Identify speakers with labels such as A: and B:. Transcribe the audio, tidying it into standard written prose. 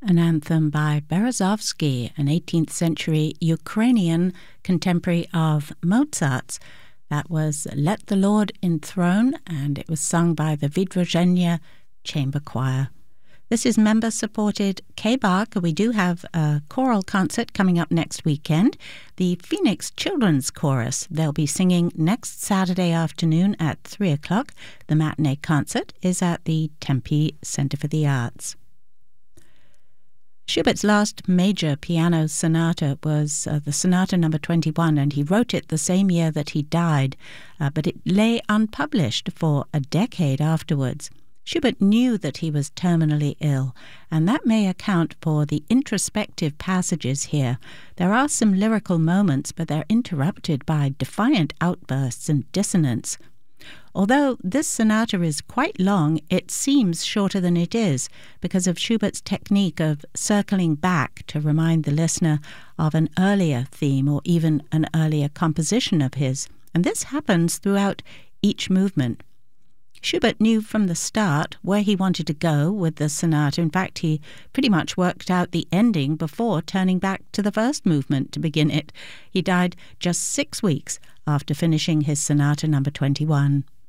A: An anthem by Berezovsky, an 18th century Ukrainian contemporary of Mozart's. That was Let the Lord Enthrone, and it was sung by the Vidrozhenia Chamber Choir. This is member-supported K-Bach. We do have a choral concert coming up next weekend. The Phoenix Children's Chorus, they'll be singing next Saturday afternoon at 3 o'clock. The matinee concert is at the Tempe Center for the Arts. Schubert's last major piano sonata was the Sonata No. 21, and he wrote it the same year that he died, but it lay unpublished for a decade afterwards. Schubert knew that he was terminally ill, and that may account for the introspective passages here. There are some lyrical moments, but they're interrupted by defiant outbursts and dissonance. Although this sonata is quite long, it seems shorter than it is because of Schubert's technique of circling back to remind the listener of an earlier theme or even an earlier composition of his. And this happens throughout each movement. Schubert knew from the start where he wanted to go with the sonata. In fact, he pretty much worked out the ending before turning back to the first movement to begin it. He died just 6 weeks after finishing his Sonata No. 21.